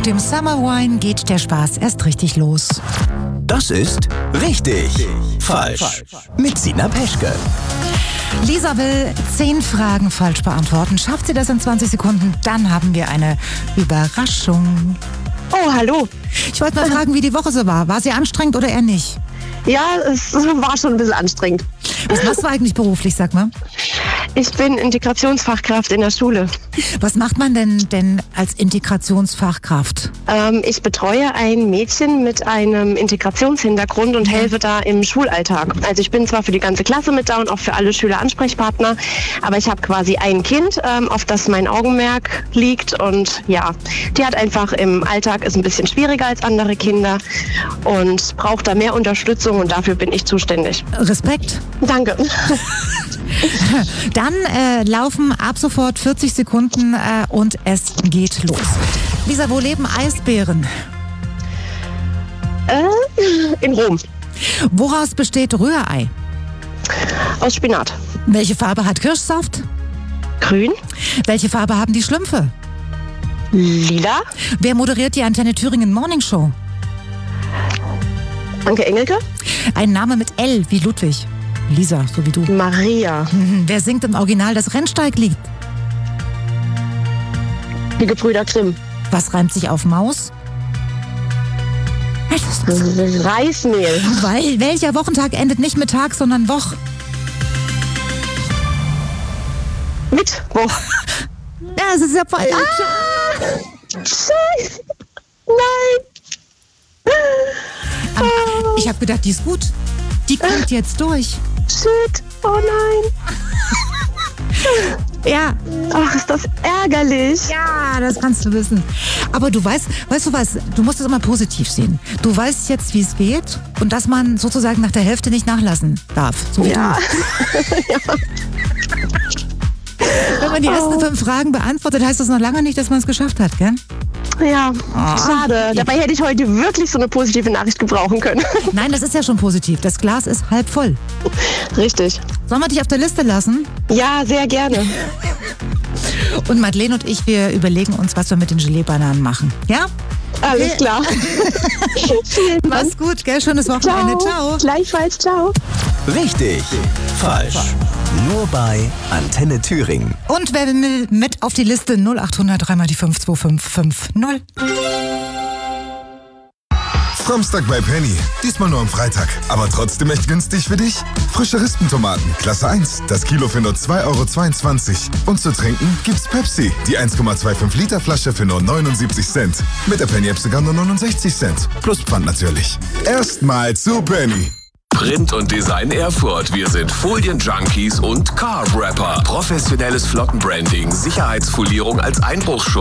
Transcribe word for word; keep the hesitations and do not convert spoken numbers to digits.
dem Summer Wine geht der Spaß erst richtig los. Das ist richtig falsch mit Sina Peschke. Lisa will zehn Fragen falsch beantworten. Schafft sie das in zwanzig Sekunden, dann haben wir eine Überraschung. Oh, hallo. Ich wollte mal fragen, wie die Woche so war. War sie anstrengend oder eher nicht? Ja, es war schon ein bisschen anstrengend. Was machst du eigentlich beruflich, sag mal? Ich bin Integrationsfachkraft in der Schule. Was macht man denn, denn als Integrationsfachkraft? Ähm, ich betreue ein Mädchen mit einem Integrationshintergrund und helfe da im Schulalltag. Also ich bin zwar für die ganze Klasse mit da und auch für alle Schüler Ansprechpartner, aber ich habe quasi ein Kind, ähm, auf das mein Augenmerk liegt, und ja, die hat einfach im Alltag, ist ein bisschen schwieriger als andere Kinder und braucht da mehr Unterstützung, und dafür bin ich zuständig. Respekt. Danke. Dann äh, laufen ab sofort vierzig Sekunden äh, und es geht los. Lisa, wo leben Eisbären? Äh, in Rom. Woraus besteht Rührei? Aus Spinat. Welche Farbe hat Kirschsaft? Grün. Welche Farbe haben die Schlümpfe? Lila. Wer moderiert die Antenne Thüringen Morning Show? Anke Engelke. Ein Name mit L wie Ludwig. Lisa, so wie du. Maria. Mhm. Wer singt im Original das Rennsteiglied? Die Gebrüder Grimm. Was reimt sich auf Maus? Reismehl. Weil welcher Wochentag endet nicht mit Tag, sondern Woch? Mittwoch. Ja, es ist ja voll. Ah! Scheiße. Nein. Aber ich habe gedacht, die ist gut. Die kommt jetzt durch. Shit. Oh nein. Ja. Ach, ist das ärgerlich. Ja, das kannst du wissen. Aber du weißt, weißt du was, du musst es immer positiv sehen. Du weißt jetzt, wie es geht, und dass man sozusagen nach der Hälfte nicht nachlassen darf. So wie Ja. du. Ja. Wenn man die ersten Oh. fünf Fragen beantwortet, heißt das noch lange nicht, dass man es geschafft hat, gell? Ja, schade. Dabei hätte ich heute wirklich so eine positive Nachricht gebrauchen können. Nein, das ist ja schon positiv. Das Glas ist halb voll. Richtig. Sollen wir dich auf der Liste lassen? Ja, sehr gerne. Und Madeleine und ich, wir überlegen uns, was wir mit den Gelee-Bananen machen. Ja? Alles Okay. klar. Vielen Dank. Mach's gut, gell? Schönes Wochenende. Ciao. Ciao. Gleichfalls, ciao. Richtig falsch. Nur bei Antenne Thüringen. Und wer will mit auf die Liste? null acht hundert drei mal die fünf zwei fünf fünf null. Samstag bei Penny. Diesmal nur am Freitag. Aber trotzdem echt günstig für dich. Frische Rispentomaten, Klasse eins. Das Kilo für nur zwei Euro zweiundzwanzig. Und zu trinken gibt's Pepsi. Die eins Komma fünfundzwanzig Liter Flasche für nur neunundsiebzig Cent. Mit der Penny-App sogar nur neunundsechzig Cent. Plus Pfand natürlich. Erstmal zu Penny. Print und Design Erfurt. Wir sind Folien-Junkies und Car-Rapper. Professionelles Flottenbranding, Sicherheitsfolierung als Einbruchschutz.